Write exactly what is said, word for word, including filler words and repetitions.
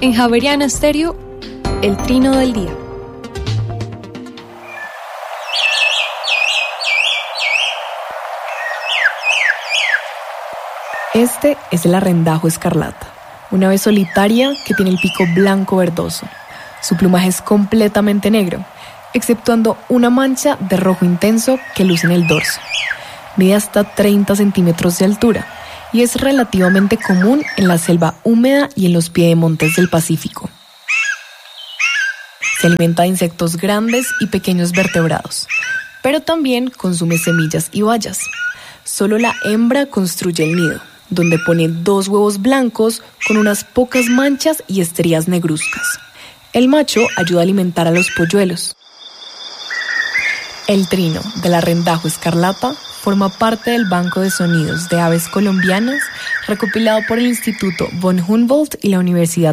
En Javeriana Estéreo, el trino del día. Este es el arrendajo escarlata, una ave solitaria que tiene el pico blanco verdoso. Su plumaje es completamente negro, exceptuando una mancha de rojo intenso que luce en el dorso. Mide hasta treinta centímetros de altura y es relativamente común en la selva húmeda y en los piedemontes del Pacífico. Se alimenta de insectos grandes y pequeños vertebrados, pero también consume semillas y bayas. Solo la hembra construye el nido, donde pone dos huevos blancos con unas pocas manchas y estrías negruzcas. El macho ayuda a alimentar a los polluelos. El trino del arrendajo escarlata forma parte del Banco de Sonidos de Aves Colombianas recopilado por el Instituto von Humboldt y la Universidad